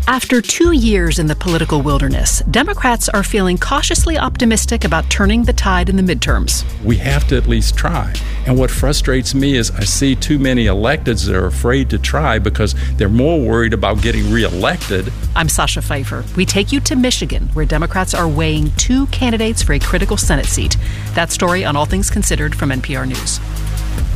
After 2 years in the political wilderness, Democrats are feeling cautiously optimistic about turning the tide in the midterms. We have to at least try. And what frustrates me is I see too many electeds that are afraid to try because they're more worried about getting reelected. I'm Sasha Pfeiffer. We take you to Michigan, where Democrats are weighing 2 candidates for a critical Senate seat. That story on All Things Considered from NPR News.